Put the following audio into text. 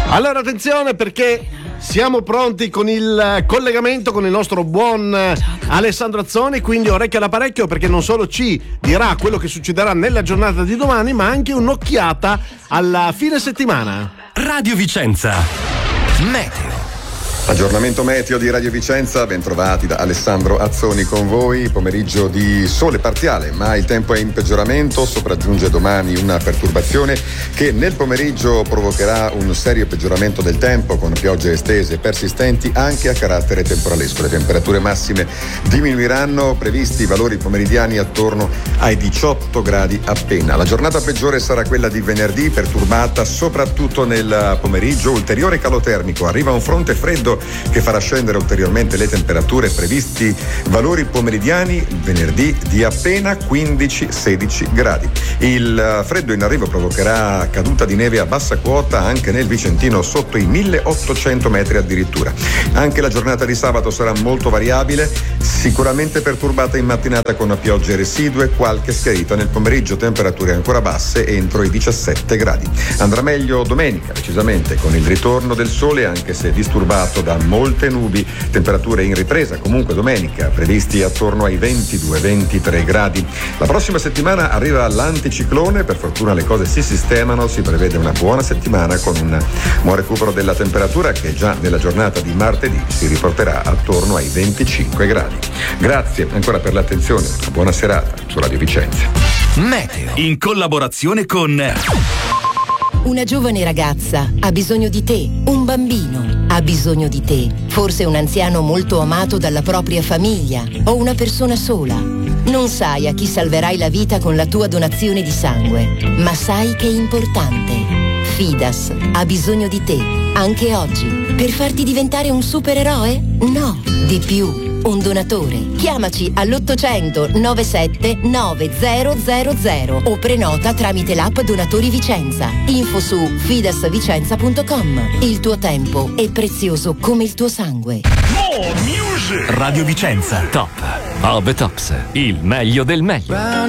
Allora attenzione, perché siamo pronti con il collegamento con il nostro buon Alessandro Azzoni, quindi orecchio all'apparecchio, perché non solo ci dirà quello che succederà nella giornata di domani, ma anche un'occhiata alla fine settimana. Radio Vicenza Meteo. Aggiornamento meteo di Radio Vicenza, bentrovati da Alessandro Azzoni con voi. Pomeriggio di sole parziale, ma il tempo è in peggioramento. Sopraggiunge domani una perturbazione che nel pomeriggio provocherà un serio peggioramento del tempo, con piogge estese e persistenti anche a carattere temporalesco. Le temperature massime diminuiranno, previsti valori pomeridiani attorno ai 18 gradi appena. La giornata peggiore sarà quella di venerdì, perturbata soprattutto nel pomeriggio. Ulteriore calo termico, arriva un fronte freddo che farà scendere ulteriormente le temperature, previsti valori pomeridiani venerdì di appena 15-16 gradi. Il freddo in arrivo provocherà caduta di neve a bassa quota anche nel Vicentino, sotto i 1800 metri addirittura. Anche la giornata di sabato sarà molto variabile, sicuramente perturbata in mattinata con piogge residue, qualche schiarita nel pomeriggio, temperature ancora basse entro i 17 gradi. Andrà meglio domenica, decisamente, con il ritorno del sole, anche se disturbato da molte nubi, temperature in ripresa comunque domenica, previsti attorno ai 22-23 gradi. La prossima settimana arriva l'anticiclone, per fortuna le cose si sistemano, si prevede una buona settimana con un buon recupero della temperatura che già nella giornata di martedì si riporterà attorno ai 25 gradi. Grazie ancora per l'attenzione, buona serata su Radio Vicenza. Meteo in collaborazione con Una giovane ragazza ha bisogno di te, un bambino ha bisogno di te, forse un anziano molto amato dalla propria famiglia o una persona sola. Non sai a chi salverai la vita con la tua donazione di sangue, ma sai che è importante. Fidas ha bisogno di te, anche oggi, per farti diventare un supereroe? No, di più. Un donatore. Chiamaci all'800 97 9000 o prenota tramite l'app Donatori Vicenza. Info su fidasvicenza.com. Il tuo tempo è prezioso come il tuo sangue. Radio Vicenza Top of the Tops, il meglio del meglio.